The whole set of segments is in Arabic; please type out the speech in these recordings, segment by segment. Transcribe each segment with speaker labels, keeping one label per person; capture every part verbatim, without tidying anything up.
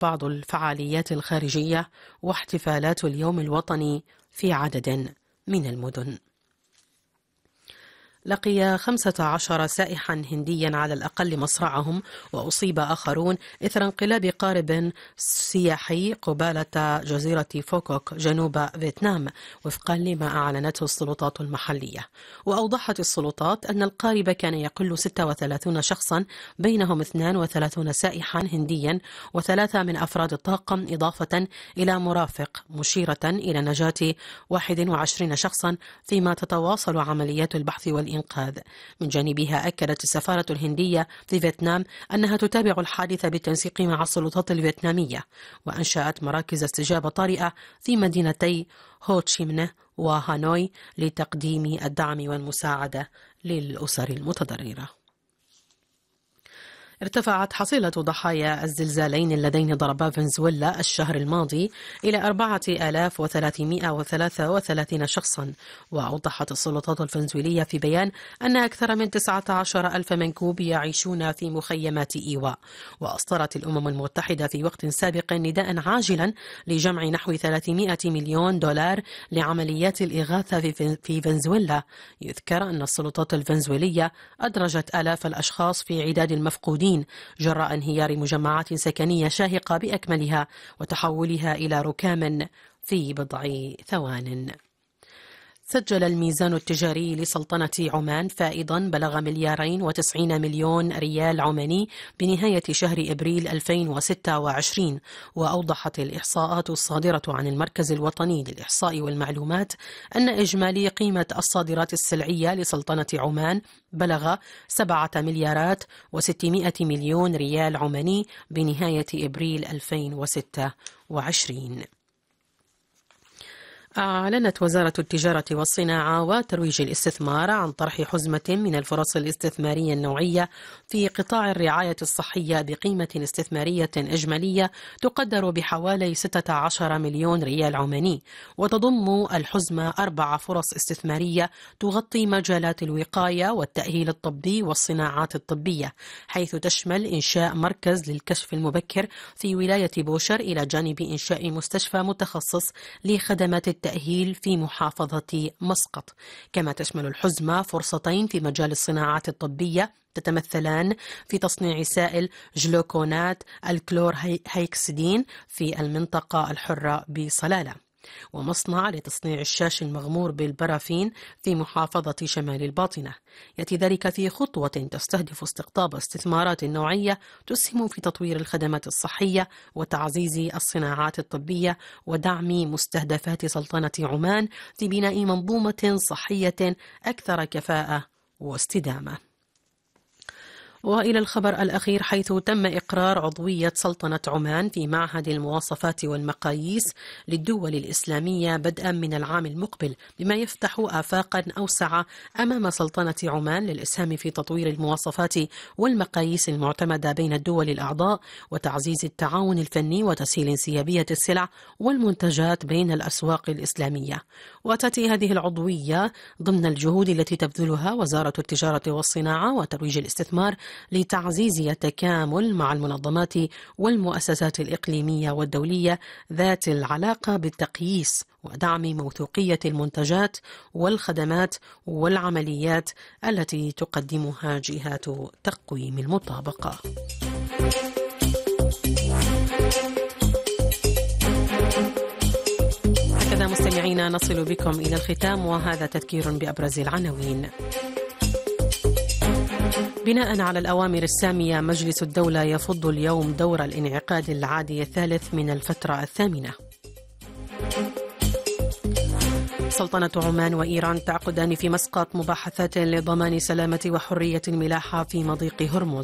Speaker 1: بعض الفعاليات الخارجية واحتفالات اليوم الوطني في عدد من المدن. لقي خمسة عشر سائحا هنديا على الأقل مصرعهم، وأصيب آخرون إثر انقلاب قارب سياحي قبالة جزيرة فوكوك جنوب فيتنام، وفقا لما أعلنته السلطات المحلية. وأوضحت السلطات أن القارب كان يقل ستة وثلاثين شخصا، بينهم اثنان وثلاثين سائحا هنديا وثلاثة من أفراد الطاقم، إضافة إلى مرافق، مشيرة إلى نجاة واحد وعشرين شخصا، فيما تتواصل عمليات البحث والإنقاذ. من جانبها أكدت السفارة الهندية في فيتنام أنها تتابع الحادث بالتنسيق مع السلطات الفيتنامية، وأنشأت مراكز استجابة طارئة في مدينتي هو تشي منه وهانوي لتقديم الدعم والمساعدة للأسر المتضررة. ارتفعت حصيلة ضحايا الزلزالين اللذين ضربا فنزويلا الشهر الماضي إلى أربعة آلاف وثلاثمائة وثلاثة وثلاثين شخصا. وأوضحت السلطات الفنزويلية في بيان أن أكثر من تسعة عشر ألف منكوب يعيشون في مخيمات إيواء. وأصدرت الأمم المتحدة في وقت سابق نداء عاجلا لجمع نحو ثلاثمائة مليون دولار لعمليات الإغاثة في فنزويلا. يذكر أن السلطات الفنزويلية أدرجت آلاف الأشخاص في عداد المفقودين جراء انهيار مجمعات سكنية شاهقة بأكملها وتحولها إلى ركام في بضع ثوان. سجل الميزان التجاري لسلطنة عمان فائضا بلغ مليارين وتسعين مليون ريال عماني بنهاية شهر أبريل ألفين وستة وعشرين. وأوضحت الإحصاءات الصادرة عن المركز الوطني للإحصاء والمعلومات أن إجمالي قيمة الصادرات السلعية لسلطنة عمان بلغ سبعة مليارات وستمائة مليون ريال عماني بنهاية أبريل ألفين وستة وعشرين. أعلنت وزارة التجارة والصناعة وترويج الاستثمار عن طرح حزمة من الفرص الاستثمارية النوعية في قطاع الرعاية الصحية بقيمة استثمارية إجمالية تقدر بحوالي ستة عشر مليون ريال عماني. وتضم الحزمة أربع فرص استثمارية تغطي مجالات الوقاية والتأهيل الطبي والصناعات الطبية، حيث تشمل إنشاء مركز للكشف المبكر في ولاية بوشر إلى جانب إنشاء مستشفى متخصص لخدمات التأهيل في محافظة مسقط. كما تشمل الحزمة فرصتين في مجال الصناعات الطبية تتمثلان في تصنيع سائل جلوكونات الكلور هيكسدين في المنطقة الحرة بصلالة، ومصنع لتصنيع الشاش المغمور بالبرافين في محافظة شمال الباطنة. يأتي ذلك في خطوة تستهدف استقطاب استثمارات نوعية تسهم في تطوير الخدمات الصحية وتعزيز الصناعات الطبية ودعم مستهدفات سلطنة عمان في بناء منظومة صحية أكثر كفاءة واستدامة. وإلى الخبر الأخير، حيث تم إقرار عضوية سلطنة عمان في معهد المواصفات والمقاييس للدول الإسلامية بدءا من العام المقبل، بما يفتح آفاقا أوسع أمام سلطنة عمان للإسهام في تطوير المواصفات والمقاييس المعتمدة بين الدول الأعضاء وتعزيز التعاون الفني وتسهيل انسيابية السلع والمنتجات بين الأسواق الإسلامية. وتأتي هذه العضوية ضمن الجهود التي تبذلها وزارة التجارة والصناعة وترويج الاستثمار لتعزيز التكامل مع المنظمات والمؤسسات الإقليمية والدولية ذات العلاقة بالتقييس ودعم موثوقية المنتجات والخدمات والعمليات التي تقدمها جهات تقويم المطابقة. هكذا مستمعينا نصل بكم إلى الختام، وهذا تذكير بأبرز العناوين. بناء على الأوامر السامية، مجلس الدولة يفض اليوم دور الانعقاد العادي الثالث من الفترة الثامنة. سلطنة عمان وإيران تعقدان في مسقط مباحثات لضمان سلامة وحرية الملاحة في مضيق هرمز.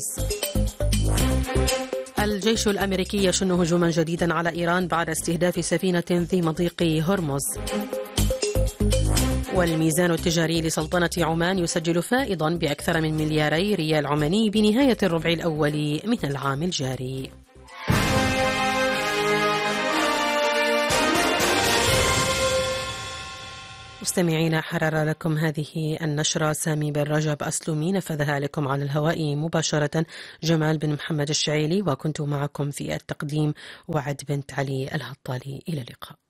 Speaker 1: الجيش الأمريكي يشن هجوما جديدا على إيران بعد استهداف سفينة في مضيق هرمز. والميزان التجاري لسلطنة عمان يسجل فائضا بأكثر من ملياري ريال عماني بنهاية الربع الأول من العام الجاري. مستمعينا، حرر لكم هذه النشرة سامي بن رجب أسلومي، نفذها لكم على الهواء مباشرة جمال بن محمد الشعيلي، وكنت معكم في التقديم وعد بنت علي الهطالي. إلى اللقاء.